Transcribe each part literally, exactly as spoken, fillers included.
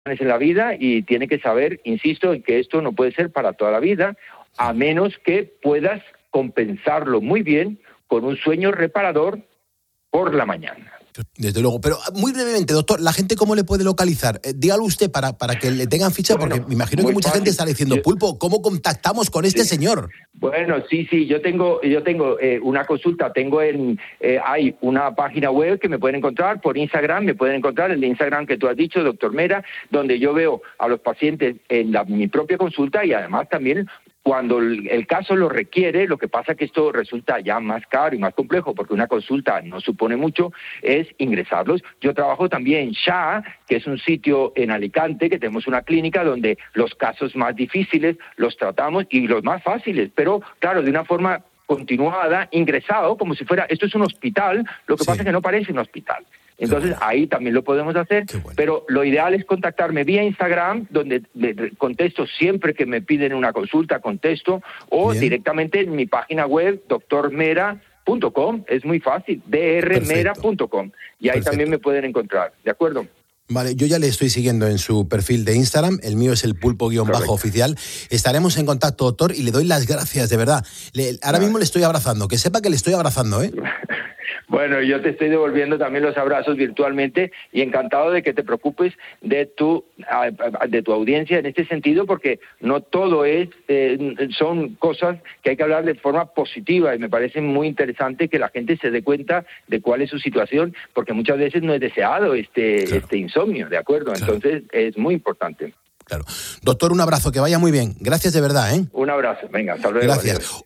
en la vida y tiene que saber, insisto, en que esto no puede ser para toda la vida, a menos que puedas compensarlo muy bien con un sueño reparador por la mañana. Desde luego, pero muy brevemente, doctor, ¿la gente cómo le puede localizar? Eh, dígalo usted para, para que le tengan ficha, bueno, porque me imagino que mucha fácil. gente está diciendo, yo, Pulpo, ¿cómo contactamos con este sí. señor? Bueno, sí, sí, yo tengo yo tengo eh, una consulta, tengo en, eh, hay una página web que me pueden encontrar, por Instagram, me pueden encontrar, el de Instagram que tú has dicho, doctor Mera, donde yo veo a los pacientes en la, mi propia consulta y además también cuando el, el caso lo requiere, lo que pasa que esto resulta ya más caro y más complejo, porque una consulta no supone mucho, es ingresarlos. Yo trabajo también en S H A, que es un sitio en Alicante, que tenemos una clínica donde los casos más difíciles los tratamos y los más fáciles, pero claro, de una forma continuada, ingresado, como si fuera, esto es un hospital, lo que sí. pasa es que no parece un hospital. Entonces, bueno. ahí también lo podemos hacer, bueno. pero lo ideal es contactarme vía Instagram, donde contesto siempre que me piden una consulta, contesto, o Bien. directamente en mi página web, doctor mera punto com, es muy fácil, d r mera punto com, y ahí Perfecto. también me pueden encontrar, ¿de acuerdo? Vale, yo ya le estoy siguiendo en su perfil de Instagram, el mío es el pulpo-oficial. Estaremos en contacto, doctor, y le doy las gracias, de verdad. Le, ahora mismo le estoy abrazando, que sepa que le estoy abrazando, ¿eh? Bueno, yo te estoy devolviendo también los abrazos virtualmente y encantado de que te preocupes de tu de tu audiencia en este sentido, porque no todo es eh, son cosas que hay que hablar de forma positiva y me parece muy interesante que la gente se dé cuenta de cuál es su situación, porque muchas veces no es deseado este, claro. este insomnio, ¿de acuerdo? Claro. Entonces es muy importante. Claro. Doctor, un abrazo, que vaya muy bien. Gracias de verdad, ¿eh? Un abrazo, venga, hasta luego. Gracias. Adiós.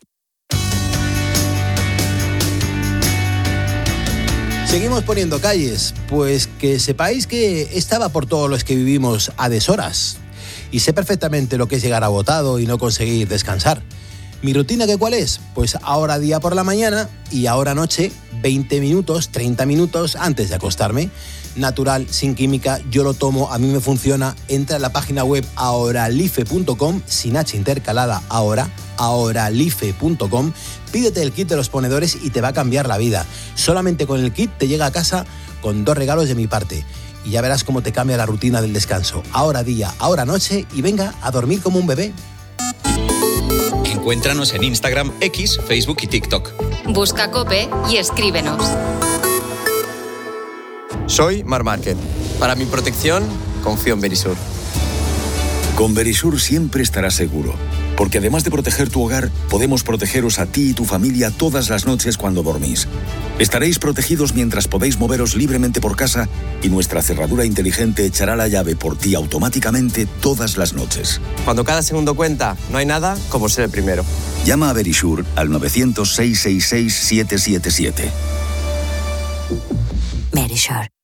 Seguimos poniendo calles, pues que sepáis que estaba por todos los que vivimos a deshoras y sé perfectamente lo que es llegar agotado y no conseguir descansar. ¿Mi rutina qué cuál es? Pues ahora día por la mañana y ahora noche, veinte minutos, treinta minutos antes de acostarme. Natural, sin química, yo lo tomo, a mí me funciona. Entra en la página web ahoralife punto com, sin H intercalada, ahora, ahoralife punto com. Pídete el kit de los ponedores y te va a cambiar la vida. Solamente con el kit te llega a casa con dos regalos de mi parte. Y ya verás cómo te cambia la rutina del descanso. Ahora día, ahora noche y venga a dormir como un bebé. Encuéntranos en Instagram, X, Facebook y TikTok. Busca COPE y escríbenos. Soy Mar Márquez. Para mi protección, confío en Verisur. Con Verisur siempre estarás seguro, porque además de proteger tu hogar, podemos protegeros a ti y tu familia todas las noches cuando dormís. Estaréis protegidos mientras podéis moveros libremente por casa y nuestra cerradura inteligente echará la llave por ti automáticamente todas las noches. Cuando cada segundo cuenta, no hay nada como ser el primero. Llama a Verisur al nueve cero cero, seis seis seis, siete siete siete. Verisur.